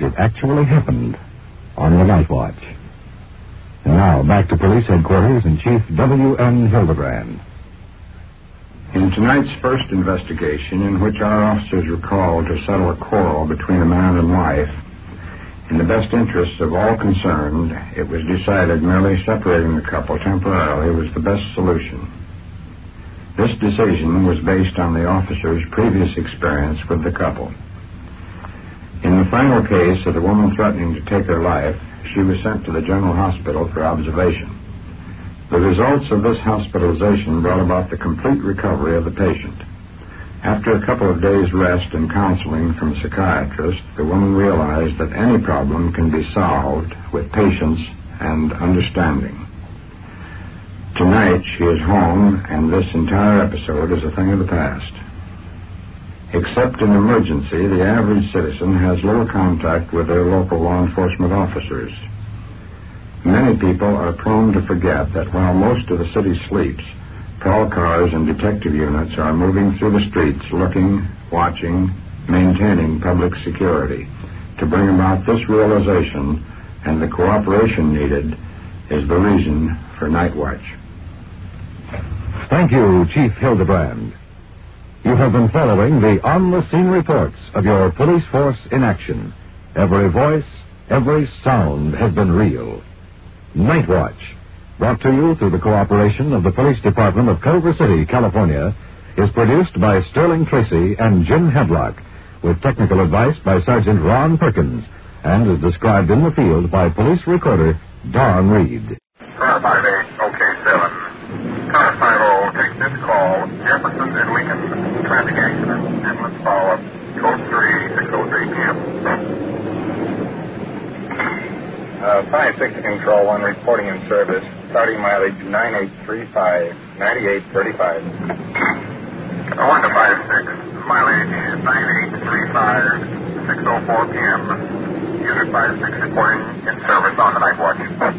It actually happened on the Night Watch. And now, back to police headquarters and Chief W.N. Hildebrand. In tonight's first investigation, in which our officers were called to settle a quarrel between a man and wife, in the best interests of all concerned, it was decided merely separating the couple temporarily was the best solution. This decision was based on the officers' previous experience with the couple. In the final case of the woman threatening to take her life, she was sent to the General Hospital for observation. The results of this hospitalization brought about the complete recovery of the patient. After a couple of days' rest and counseling from a psychiatrist, the woman realized that any problem can be solved with patience and understanding. Tonight, she is home, and this entire episode is a thing of the past. Except in emergency, the average citizen has little contact with their local law enforcement officers. Many people are prone to forget that while most of the city sleeps, patrol cars and detective units are moving through the streets looking, watching, maintaining public security. To bring about this realization and the cooperation needed is the reason for Night Watch. Thank you, Chief Hildebrand. You have been following the on-the-scene reports of your police force in action. Every voice, every sound has been real. Night Watch, brought to you through the cooperation of the Police Department of Culver City, California, is produced by Sterling Tracy and Jim Hadlock, with technical advice by Sergeant Ron Perkins, and is described in the field by police recorder Don Reed. Car 58, OK 7. Car 50, take this call. Jefferson and Lincoln, traffic accident. Ambulance follow-up. Code 3, 6:03 p.m. 56 Control 1, reporting in service. Starting mileage 9835, 9835. 1 to 56, mileage 9835, 6:04 p.m. Unit 56 reporting in service on the Night Watch.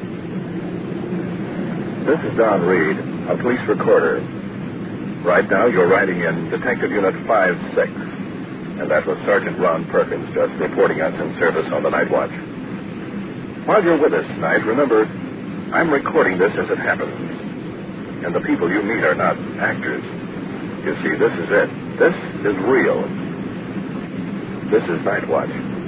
This is Don Reed, a police recorder. Right now, you're riding in Detective Unit 56, and that was Sergeant Ron Perkins just reporting us in service on the Night Watch. While you're with us tonight, remember, I'm recording this as it happens, and the people you meet are not actors. You see, this is it. This is real. This is Night Watch.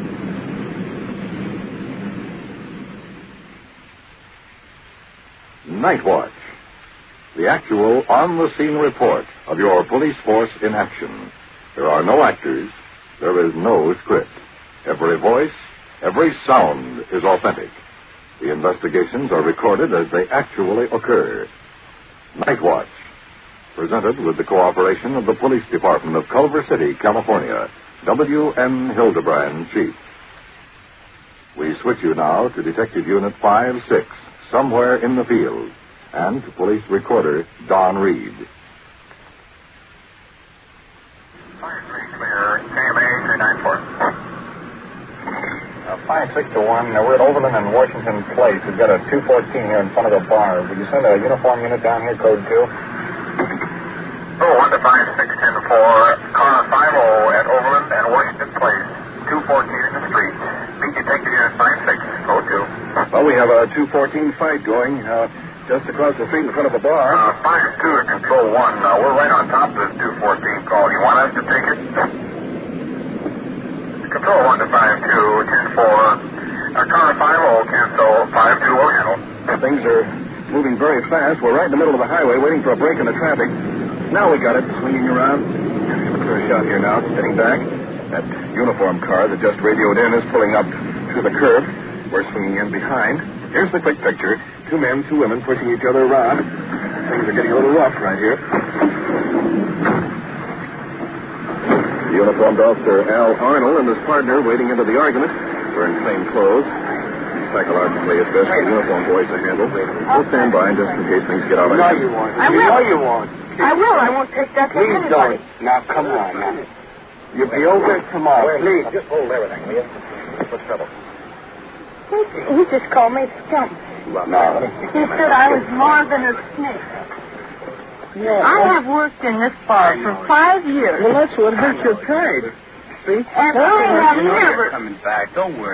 Night Watch, the actual on-the-scene report of your police force in action. There are no actors. There is no script. Every voice, every sound is authentic. The investigations are recorded as they actually occur. Night Watch, presented with the cooperation of the Police Department of Culver City, California. W.N. Hildebrand, Chief. We switch you now to Detective Unit 56, somewhere in the field, and to Police Recorder Don Reed. 53 clear, KMA 394. 56 to 1. We're at Overland and Washington Place. We've got a 214 here in front of the bar. Would you send a uniform unit down here, code 2? 1 to 56, 10-4. Car 50 at Overland and Washington Place. 214 in the street. Meet Detective Unit 56, code 2. Well, we have a 214 fight going just across the street in front of a bar. 52 to Control 1. We're right on top of this 214 call. You want us to take it? Control 1 to 52, 10-4. Car 50, cancel. 52 will handle. Things are moving very fast. We're right in the middle of the highway waiting for a break in the traffic. Now we got it swinging around. Clear shot here now, getting back. That uniform car that just radioed in is pulling up to the curb. We're swinging in behind. Here's the quick picture. 2 men, 2 women pushing each other around. Things are getting a little rough right here. The uniformed officer, Al Arnold, and his partner waiting into the argument. We're in plain clothes. Psychologically, it's best for the uniform boys to handle. We'll stand by just in case things get out of hand. You know you won't. I will. I won't take that from anybody. Please don't. Now, come on. Now. You'll be over tomorrow. Please, just hold everything, will you? What's trouble? He just called me Stump. Well, now. He said I was more than a snake. Yeah. I have worked in this bar for 5 years. Well, that's what hurt your pride. See? And I have never... Coming back. Don't worry.